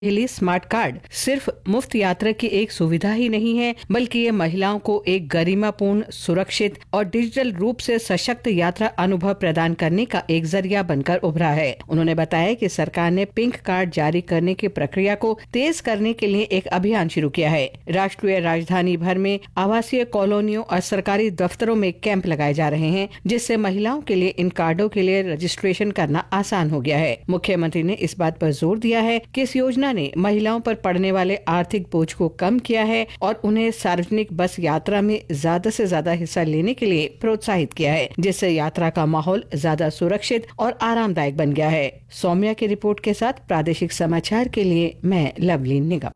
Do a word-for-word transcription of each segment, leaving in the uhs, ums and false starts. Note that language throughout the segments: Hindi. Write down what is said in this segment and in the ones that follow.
लिए स्मार्ट कार्ड सिर्फ मुफ्त यात्रा की एक सुविधा ही नहीं है, बल्कि ये महिलाओं को एक गरिमापूर्ण, सुरक्षित और डिजिटल रूप से सशक्त यात्रा अनुभव प्रदान करने का एक जरिया बनकर उभरा है। उन्होंने बताया कि सरकार ने पिंक कार्ड जारी करने की प्रक्रिया को तेज करने के लिए एक अभियान शुरू किया है। राष्ट्रीय राजधानी भर में आवासीय कॉलोनियों और सरकारी दफ्तरों में कैंप लगाए जा रहे हैं, जिससे महिलाओं के लिए इन कार्डों के लिए रजिस्ट्रेशन करना आसान हो गया है। मुख्यमंत्री ने इस बात पर जोर दिया है कि इस योजना ने महिलाओं पर पड़ने वाले आर्थिक बोझ को कम किया है और उन्हें सार्वजनिक बस यात्रा में ज्यादा से ज्यादा हिस्सा लेने के लिए प्रोत्साहित किया है, जिससे यात्रा का माहौल ज्यादा सुरक्षित और आरामदायक बन गया है। सौम्या की रिपोर्ट के साथ प्रादेशिक समाचार के लिए मैं लवली निगम।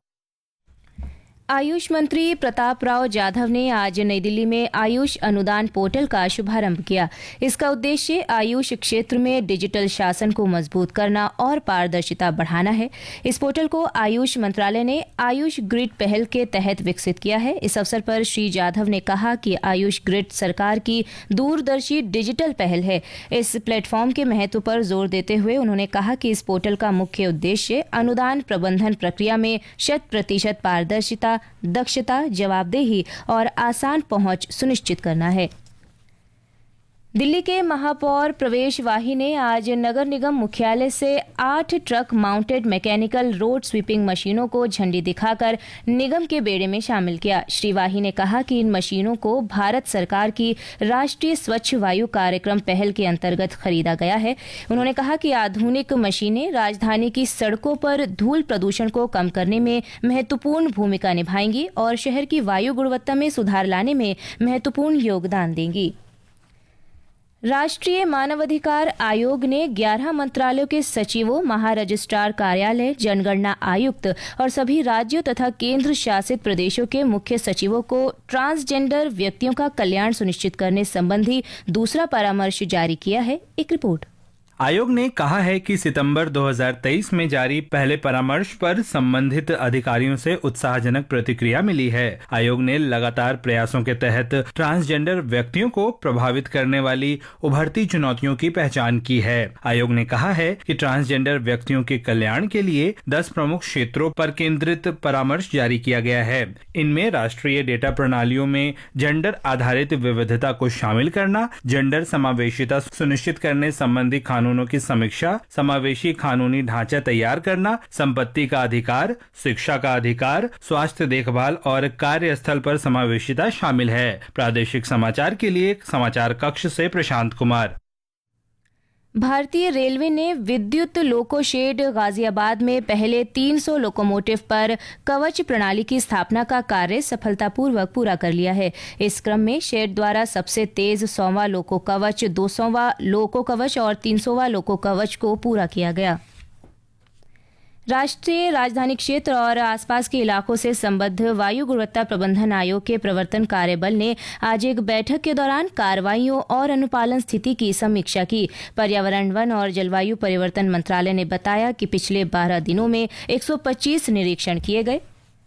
आयुष मंत्री प्रताप राव जाधव ने आज नई दिल्ली में आयुष अनुदान पोर्टल का शुभारंभ किया। इसका उद्देश्य आयुष क्षेत्र में डिजिटल शासन को मजबूत करना और पारदर्शिता बढ़ाना है। इस पोर्टल को आयुष मंत्रालय ने आयुष ग्रिड पहल के तहत विकसित किया है। इस अवसर पर श्री जाधव ने कहा कि आयुष ग्रिड सरकार की दूरदर्शी डिजिटल पहल है। इस प्लेटफॉर्म के महत्व पर जोर देते हुए उन्होंने कहा कि इस पोर्टल का मुख्य उद्देश्य अनुदान प्रबंधन प्रक्रिया में शत प्रतिशत पारदर्शिता, दक्षता, जवाबदेही और आसान पहुंच सुनिश्चित करना है। दिल्ली के महापौर प्रवेश वाही ने आज नगर निगम मुख्यालय से आठ truck mounted mechanical road sweeping मशीनों को झंडी दिखाकर निगम के बेड़े में शामिल किया। श्री वाही ने कहा कि इन मशीनों को भारत सरकार की राष्ट्रीय स्वच्छ वायु कार्यक्रम पहल के अंतर्गत खरीदा गया है। उन्होंने कहा कि आधुनिक मशीनें राजधानी की सड़कों पर धूल प्रदूषण को कम करने में महत्वपूर्ण भूमिका निभाएंगी और शहर की वायु गुणवत्ता में सुधार लाने में महत्वपूर्ण योगदान देंगी। राष्ट्रीय मानवाधिकार आयोग ने ग्यारह मंत्रालयों के सचिवों, महारजिस्ट्रार कार्यालय, जनगणना आयुक्त और सभी राज्यों तथा केंद्र शासित प्रदेशों के मुख्य सचिवों को ट्रांसजेंडर व्यक्तियों का कल्याण सुनिश्चित करने संबंधी दूसरा परामर्श जारी किया है। एक रिपोर्ट। आयोग ने कहा है कि सितंबर दो हज़ार तेईस में जारी पहले परामर्श पर संबंधित अधिकारियों से उत्साहजनक प्रतिक्रिया मिली है। आयोग ने लगातार प्रयासों के तहत ट्रांसजेंडर व्यक्तियों को प्रभावित करने वाली उभरती चुनौतियों की पहचान की है। आयोग ने कहा है कि ट्रांसजेंडर व्यक्तियों के कल्याण के लिए दस प्रमुख क्षेत्रों पर केंद्रित परामर्श जारी किया गया है। इनमें राष्ट्रीय डेटा प्रणालियों में जेंडर आधारित विविधता को शामिल करना, जेंडर समावेशिता सुनिश्चित करने संबंधी कानूनों की समीक्षा, समावेशी कानूनी ढांचा तैयार करना, संपत्ति का अधिकार, शिक्षा का अधिकार, स्वास्थ्य देखभाल और कार्यस्थल पर समावेशिता शामिल है। प्रादेशिक समाचार के लिए समाचार कक्ष से प्रशांत कुमार। भारतीय रेलवे ने विद्युत लोको शेड गाजियाबाद में पहले तीन सौ लोकोमोटिव पर कवच प्रणाली की स्थापना का कार्य सफलतापूर्वक पूरा कर लिया है। इस क्रम में शेड द्वारा सबसे तेज सौवां लोको कवच, दो सौवां लोको कवच और तीन सौवां लोको कवच को पूरा किया गया। राष्ट्रीय राजधानी क्षेत्र और आसपास के इलाकों से संबद्ध वायु गुणवत्ता प्रबंधन आयोग के प्रवर्तन कार्यबल ने आज एक बैठक के दौरान कार्रवाइयों और अनुपालन स्थिति की समीक्षा की। पर्यावरण, वन और जलवायु परिवर्तन मंत्रालय ने बताया कि पिछले बारह दिनों में एक सौ पच्चीस निरीक्षण किए गए।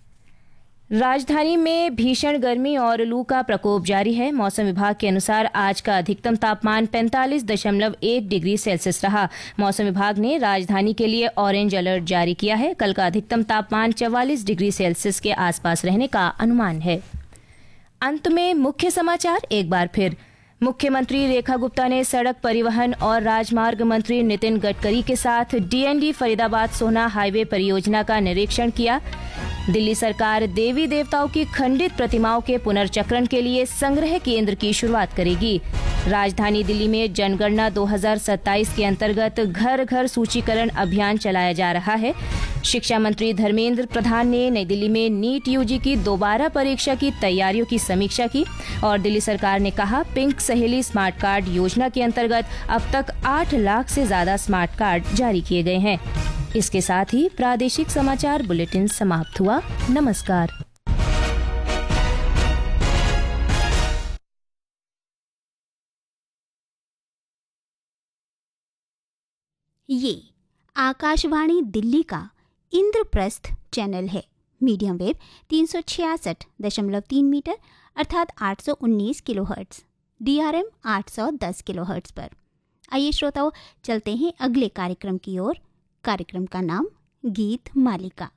राजधानी में भीषण गर्मी और लू का प्रकोप जारी है। मौसम विभाग के अनुसार आज का अधिकतम तापमान पैंतालीस दशमलव एक डिग्री सेल्सियस रहा। मौसम विभाग ने राजधानी के लिए ऑरेंज अलर्ट जारी किया है। कल का अधिकतम तापमान चवालीस डिग्री सेल्सियस के आसपास रहने का अनुमान है। अंत में मुख्य समाचार एक बार फिर। मुख्यमंत्री रेखा गुप्ता ने सड़क परिवहन और राजमार्ग मंत्री नितिन गडकरी के साथ डीएनडी फरीदाबाद सोहना हाईवे परियोजना का निरीक्षण किया। दिल्ली सरकार देवी देवताओं की खंडित प्रतिमाओं के पुनर्चक्रण के लिए संग्रह केंद्र की शुरुआत करेगी। राजधानी दिल्ली में जनगणना दो हज़ार सत्ताईस के अंतर्गत घर घर सूचीकरण अभियान चलाया जा रहा है। शिक्षा मंत्री धर्मेंद्र प्रधान ने नई दिल्ली में नीट यूजी की दोबारा परीक्षा की तैयारियों की समीक्षा की और दिल्ली सरकार ने कहा पिंक सहेली स्मार्ट कार्ड योजना के अंतर्गत अब तक आठ लाख से ज्यादा स्मार्ट कार्ड जारी किए गए हैं। इसके साथ ही प्रादेशिक समाचार बुलेटिन समाप्त हुआ। नमस्कार। ये आकाशवाणी दिल्ली का इंद्रप्रस्थ चैनल है। मीडियम वेव तीन सौ छियासठ दशमलव तीन मीटर अर्थात आठ सौ उन्नीस किलोहर्ट्ज, डीआरएम आठ सौ दस किलोहर्ट्ज पर। आइए श्रोताओं, चलते हैं अगले कार्यक्रम की ओर। कार्यक्रम का नाम गीत मालिका।